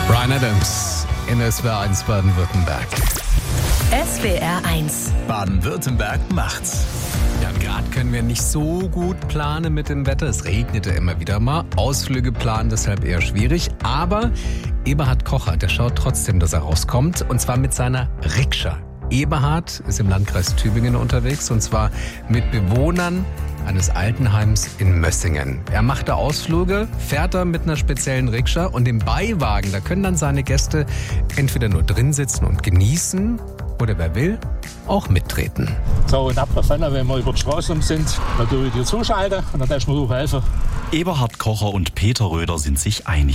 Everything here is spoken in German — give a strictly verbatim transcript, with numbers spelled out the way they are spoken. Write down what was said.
Bryan Adams in S W R eins Baden-Württemberg. S W R eins. Baden-Württemberg macht's. Ja, gerade können wir nicht so gut planen mit dem Wetter. Es regnete immer wieder mal. Ausflüge planen deshalb eher schwierig. Aber Eberhard Kocher, der schaut trotzdem, dass er rauskommt. Und zwar mit seiner Rikscha. Eberhard ist im Landkreis Tübingen unterwegs. Und zwar mit Bewohnern eines Altenheims in Mössingen. Er macht da Ausflüge, fährt da mit einer speziellen Rikscha. Und im Beiwagen, da können dann seine Gäste entweder nur drin sitzen und genießen. Oder wer will, auch mittreten. So, und ab der Pfanne, wenn wir über die Straße sind, dann tue ich dir zuschalten und dann darfst du mir helfen. Eberhard Kocher und Peter Röder sind sich einig.